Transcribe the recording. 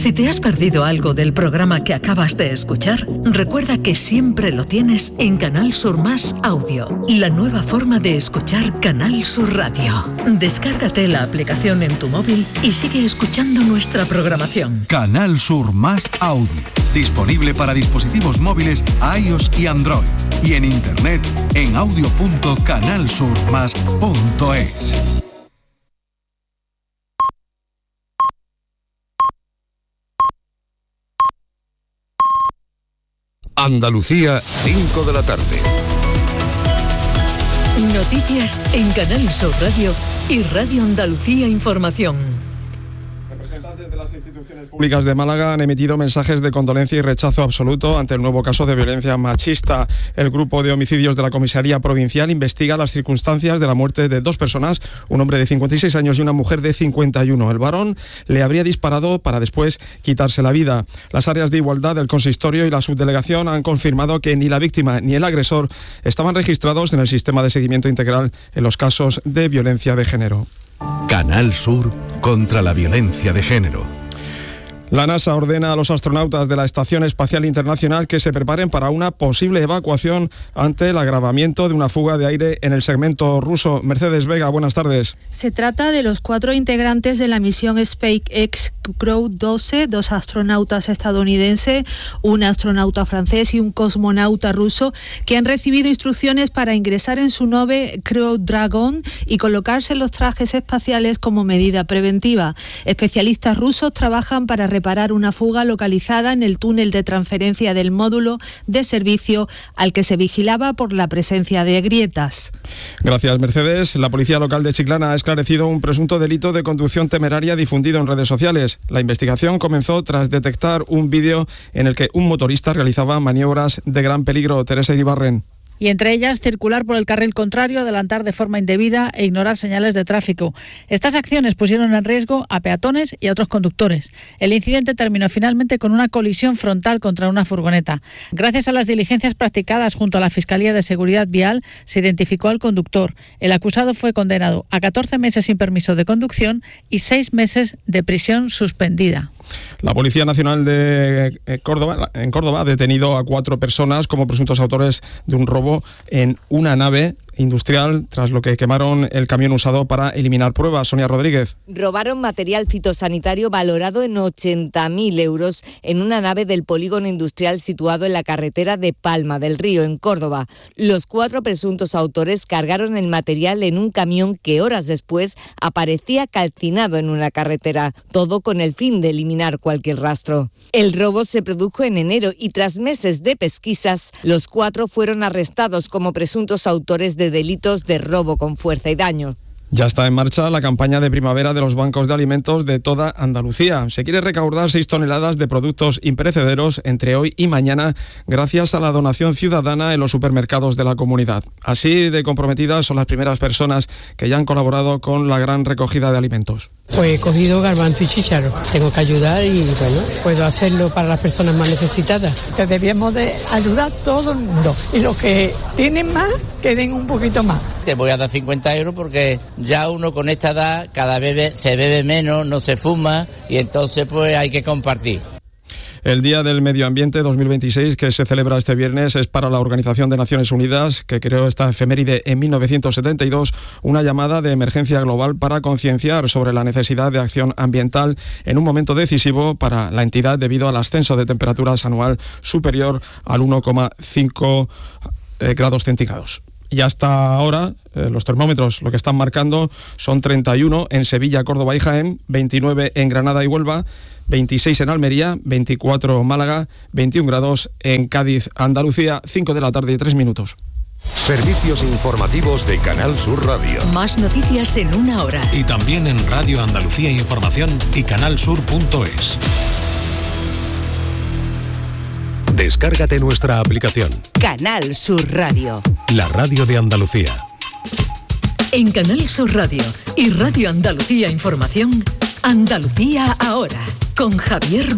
Si te has perdido algo del programa que acabas de escuchar, recuerda que siempre lo tienes en Canal Sur Más Audio, la nueva forma de escuchar Canal Sur Radio. Descárgate la aplicación en tu móvil y sigue escuchando nuestra programación. Canal Sur Más Audio, disponible para dispositivos móviles iOS y Android, y en internet en audio.canalsurmas.es. Andalucía, 5 de la tarde. Noticias en Canal Sur Radio y Radio Andalucía Información. Representantes de las instituciones públicas de Málaga han emitido mensajes de condolencia y rechazo absoluto ante el nuevo caso de violencia machista. El grupo de homicidios de la Comisaría Provincial investiga las circunstancias de la muerte de 2 personas, un hombre de 56 años y una mujer de 51. El varón le habría disparado para después quitarse la vida. Las áreas de igualdad del consistorio y la subdelegación han confirmado que ni la víctima ni el agresor estaban registrados en el sistema de seguimiento integral en los casos de violencia de género. Canal Sur contra la violencia de género. La NASA ordena a los astronautas de la Estación Espacial Internacional que se preparen para una posible evacuación ante el agravamiento de una fuga de aire en el segmento ruso. Mercedes Vega, buenas tardes. Se trata de los 4 integrantes de la misión SpaceX Crew 12, 2 astronautas estadounidenses, un astronauta francés y un cosmonauta ruso, que han recibido instrucciones para ingresar en su nave Crew Dragon y colocarse los trajes espaciales como medida preventiva. Especialistas rusos trabajan para reparar una fuga localizada en el túnel de transferencia del módulo de servicio al que se vigilaba por la presencia de grietas. Gracias, Mercedes. La policía local de Chiclana ha esclarecido un presunto delito de conducción temeraria difundido en redes sociales. La investigación comenzó tras detectar un vídeo en el que un motorista realizaba maniobras de gran peligro. Teresa Iribarren. Y entre ellas circular por el carril contrario, adelantar de forma indebida e ignorar señales de tráfico. Estas acciones pusieron en riesgo a peatones y a otros conductores. El incidente terminó finalmente con una colisión frontal contra una furgoneta. Gracias a las diligencias practicadas junto a la Fiscalía de Seguridad Vial, se identificó al conductor. El acusado fue condenado a 14 meses sin permiso de conducción y 6 meses de prisión suspendida. La Policía Nacional de Córdoba ha detenido a 4 personas como presuntos autores de un robo en una nave industrial, tras lo que quemaron el camión usado para eliminar pruebas. Sonia Rodríguez. Robaron material fitosanitario valorado en 80.000 euros en una nave del polígono industrial situado en la carretera de Palma del Río, en Córdoba. Los 4 presuntos autores cargaron el material en un camión que horas después aparecía calcinado en una carretera, todo con el fin de eliminar cualquier rastro. El robo se produjo en enero y tras meses de pesquisas, los 4 fueron arrestados como presuntos autores de delitos de robo con fuerza y daño. Ya está en marcha la campaña de primavera de los bancos de alimentos de toda Andalucía. Se quiere recaudar 6 toneladas de productos imperecederos entre hoy y mañana gracias a la donación ciudadana en los supermercados de la comunidad. Así de comprometidas son las primeras personas que ya han colaborado con la gran recogida de alimentos. Pues he cogido garbanzo y chícharo. Tengo que ayudar y bueno, puedo hacerlo para las personas más necesitadas. Que debíamos de ayudar a todo el mundo y los que tienen más, que den un poquito más. Te voy a dar 50 euros porque ya uno con esta edad cada vez se bebe menos, no se fuma y entonces pues hay que compartir. El Día del Medio Ambiente 2026, que se celebra este viernes, es para la Organización de Naciones Unidas, que creó esta efeméride en 1972, una llamada de emergencia global para concienciar sobre la necesidad de acción ambiental en un momento decisivo para la entidad debido al ascenso de temperaturas anual superior al 1,5 grados centígrados. Y hasta ahora los termómetros lo que están marcando son 31 en Sevilla, Córdoba y Jaén, 29 en Granada y Huelva, 26 en Almería, 24 en Málaga, 21 grados en Cádiz, Andalucía, 5 de la tarde y 3 minutos. Servicios informativos de Canal Sur Radio. Más noticias en una hora. Y también en Radio Andalucía Información y canalsur.es. Descárgate nuestra aplicación. Canal Sur Radio. La radio de Andalucía. En Canal Sur Radio y Radio Andalucía Información, Andalucía ahora, con Javier